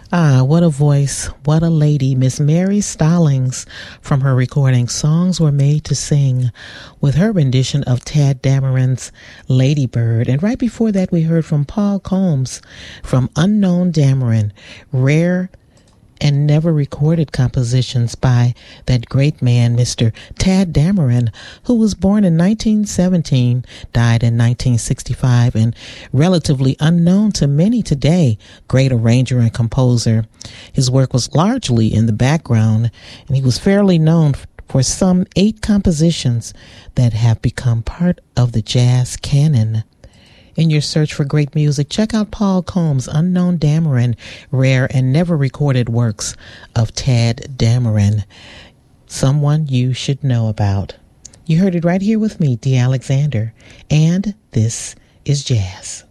Ah, what a voice, what a lady, Miss Mary Stallings, from her recording Songs Were Made to Sing, with her rendition of Tadd Dameron's Lady Bird. And right before that, we heard from Paul Combs from Unknown Dameron, rare and never recorded compositions by that great man, Mr. Tadd Dameron, who was born in 1917, died in 1965, and relatively unknown to many today, great arranger and composer. His work was largely in the background, and he was fairly known for some 8 compositions that have become part of the jazz canon. In your search for great music, check out Paul Combs' Unknown Dameron, rare and never recorded works of Tadd Dameron, someone you should know about. You heard it right here with me, Dee Alexander, and this is Jazz.